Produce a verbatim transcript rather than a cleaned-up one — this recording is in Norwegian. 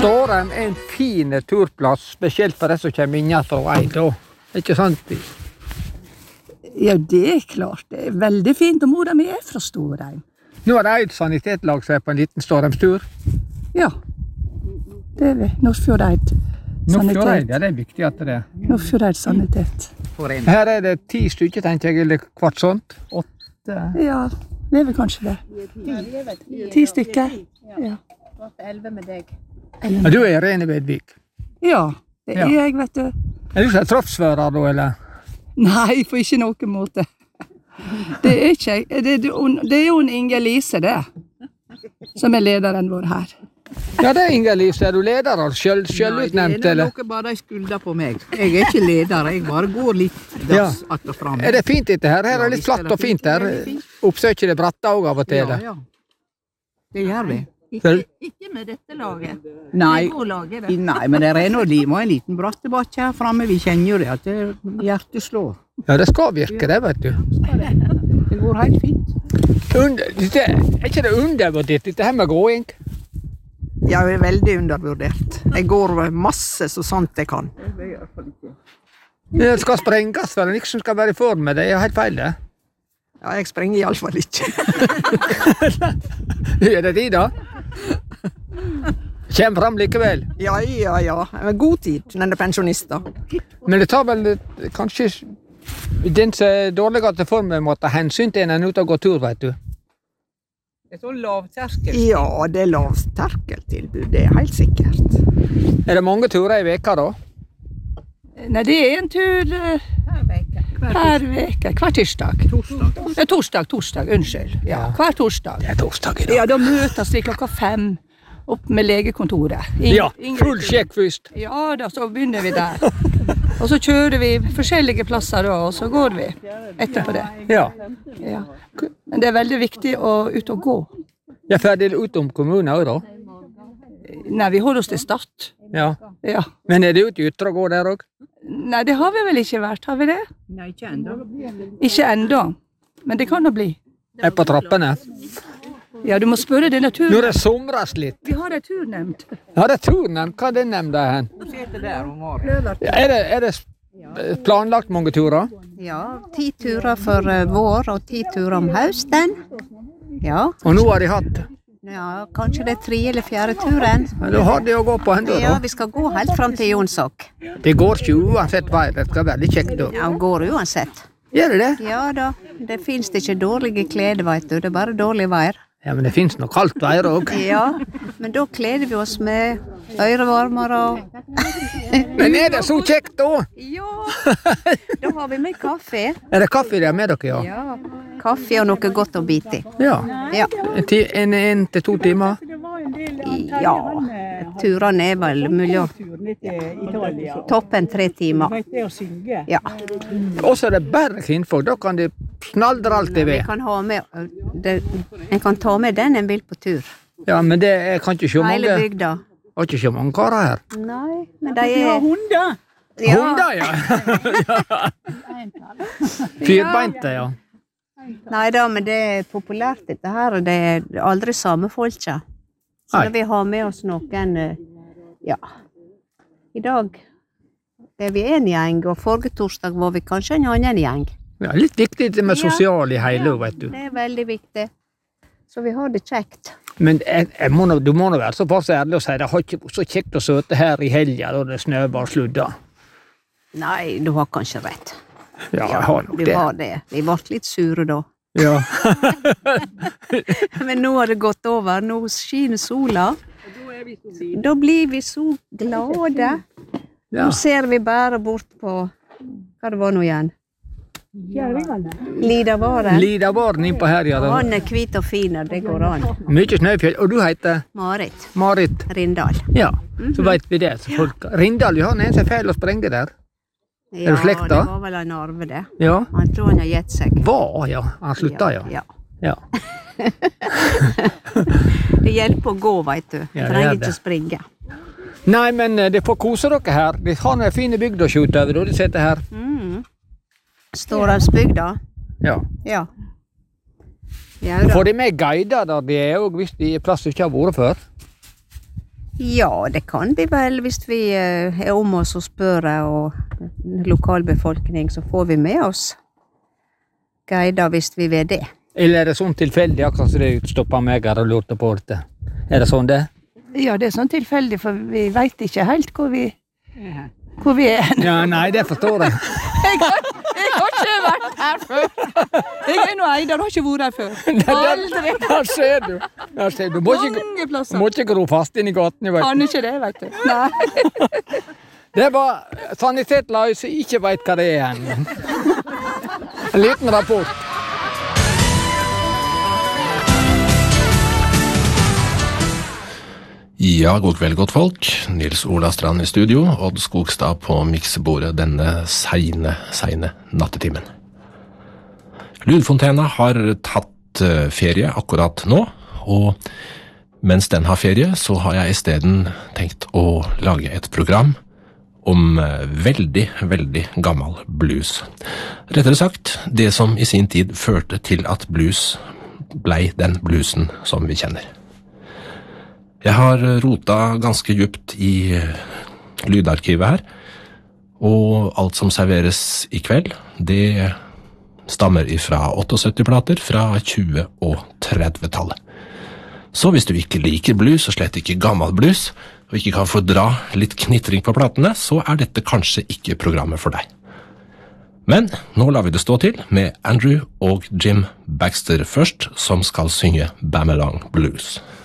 Stårheim er en fin turplass, spesielt for de som kommer inn fra Eid. Ikke sant? Ja, det er klart. Det er veldig fint, og mora mi er fra Stårheim. Nå har Eid sanitet laget seg på en liten Stårheimstur. Ja, det er vi. Nordfjordeid sanitet. Nordfjordeid, ja, det er viktig at det er. Nordfjordeid sanitet. Her er det ti stykker, tenker jeg, eller kvart sånt. Åtte. Ja, det er vel kanskje det. Ti stykker. Ja. Elve med deg. Ja, du er Irene Vedvik. Ja, det er Ja. jeg, vet du. Er du ikke troppsfører da, eller? Nei, på ikke noen måte. Det er ikke jeg. Det, det, det er jo en Inge Lise, det. Som er lederen vår her. Ja, det er Inger Lise. Er du leder, altså? Selv, selvutnevnt, eller? Nei, det er noe bare de skulder på meg. Jeg er ikke leder, jeg bare går litt gass Ja. att og fram. Er det fint dette her? Her er det litt flatt og fint her. Oppsøker det bratta også av og til, Ja, eller? ja. Det gjør vi. Ikke- Ikke med dette laget. Nei, Det går laget, det. nei, men det er nå må en liten brattebakke her framme. Vi kjenner jo det, at det, hjertet slår. Ja, det skal virke det, vet du. Det går helt fint. Under, dette, er ikke det undervurdert, dette her med gåing? Jeg er veldig undervurdert. Jeg går masse så sant jeg kan. Det skal sprenges for en liksom skal være i form med det. Det er helt feil, det. Ja, jeg sprenger i alle fall ikke. Er det tid, da? Kjem fram likevel. Ja, ja, ja. Men god tid når det er pensjonister. Men det tar vel eh, kanskje den som er dårligere til formen må ta hensyn til en enn ut og gå tur, vet du. Det er sånn lavterskel. Ja, det er lavterskeltilbud, det er helt sikkert. Er det mange turer i veka da? Nei, det er en tur eh, hver veke. Hver tirsdag. Torsdag. Ja, torsdag, torsdag, unnskyld. Ja, hver torsdag. Det er torsdag i dag. Ja, da møtes vi klokka fem opp med legekontoret. Ing- Ja, Ingrid- full sjekk først. Ja, da så begynner vi der. Og så kjører vi forskjellige plasser da, og så går vi etterpå det. Ja. Ja. Men det er veldig viktig å ut og gå. Jeg er ferdig utom kommunen også da. Nei, vi holder oss til Stad. Ja. Ja. Men er det ute i ytre gå der også? Nei, det har vi vel ikke vært, har vi det? Nei, ikke enda. Ikke enda. Men det kan da bli. Er på trappene? Ja, du må spørre denne Nå turen. er det somres litt. Vi har en turnevnt. Ja, det er turnen. Hva er det nemnda hen? Ja, er det, er det planlagt mange turer? Ja, ti turer for eh, vår og ti turer om høsten. Ja, Og nå har de hatt. ja, kanskje det er tre eller fjerde turen. Men da har de å gå på enda Ja, da. vi skal gå helt fram til Jonsok. Det går ikke uansett vei. Det skal være litt kjekt da. Ja, går uansett. Gjør det det? Ja da, det finnes ikke dårlige klede, vet du. Det er bare dårlig vær. Ja, men det finnes noe kaldt vær også. Ja, men da kleder vi oss med ørevarmer og... Men er det så kjekt da? Ja, da har vi med kaffe. Er det kaffe der med dere, ja? Ja, kaffe og noe godt å bite i. Ja. Ja, En, ti, en, en til to timer? ja. Turene er vel mulig å toppen tre timer. Ja. Og så er det bare kvinnfolk. Da kan de snaldre alt de Vi vil. kan ha med, det, en kan ta med den en vil på tur. Ja, men det jeg kan ikke se Hele mange. bygda. Har ikke se mange karer her. Nei, men de er... Hunder! Ja, Hunder, ja. Firbeinte, ja. nei da, men det er populært dette her, og det er aldri samme folka. Så Nei. da vi har med oss noen, eh, ja, i dag er vi en gjeng, og forrige torsdag var vi kanskje en annen gjeng. Ja, litt viktig det med Ja. sosial i hele, vet du. Det er veldig viktig. Så vi har det kjekt. Men jeg, jeg må, nå- du må nå være såpass ærlig og si det har ikke vært så kjekt å sitte her i helga da det snøbar sludda. Nei, du har kanskje rett. Ja, jeg har nok Du det. har det. Vi ble litt sure da. Ja. Men nå har det gått over. Nå skinner sola. Da blir vi så glade. Ja. Nå ser vi bare bort på hva det var nå igjen. Lidavaren. Lidavaren innpå her, ja. Han Det er hvit og fin, det går an. var mye snøfjell. Og du heter Marit Marit. Rindal. Ja, så vet vi det. Så folk. Rindal, ja, han er en som er feil å sprenge der. Ja, du slekt, da? det var vel en arve det. Ja. Han tror han har gitt seg. Hva, ja. Han slutta, ja. Ja. Ja. Det hjelper å gå, vet du. Ja, det Trenger gjør ikke det. springe. Nei, men eh, det får kose dere her. De har noen fine bygder å se utover, da. De sitter her. Mm. Stårhavsbygda. Ja. Ja. Ja da. Får de med guider der de er, og hvis de er plass de ikke har vært før? Ja, det kan vi vel, hvis vi uh, er om oss og spør, og lokalbefolkning, så får vi med oss guider hvis vi vil det. Eller er det sånn tilfeldig, akkurat som det stoppet meg her og lurte på det? Er det sånn det? Ja, det er sånn tilfeldig, for vi vet ikke helt hvor vi, hvor vi er. Ja, nei, det forstår jeg. Jeg har, jeg har ikke vært her før. Jeg er noe Eidar, har ikke vært her før. Aldri. Der ser du. Der ser du. Må ikke, Mange plasser. må ikke gro fast inn i gaten, vet du. Kan ikke det, vet du. Nei. Det var Sanitetsløy som ikke vet hva det er igjen. En liten rapport. Ja, god kveld, godt folk. Nils Ola Strand i studio, Odd Skogstad på miksebordet denne seine, seine nattetimen. Lydfontena har tatt ferie akkurat nå, og mens den har ferie, så har jeg i stedet tenkt å lage et program om veldig, veldig gammel blues. Rettere sagt, det som i sin tid førte til at blues blei den bluesen som vi kjenner. Jeg har rota ganske djupt i lydarkivet her, og alt som serveres i kveld, det stammer ifra syttiåtte-plater fra tjue- og trettitallet. Så hvis du ikke liker blues, og slett ikke gammel blues, og ikke kan fordra litt knitring på platene, så er dette kanskje ikke programmet for deg. Men nå lar vi det stå til med Andrew og Jim Baxter først, som skal synge Bam Along Blues.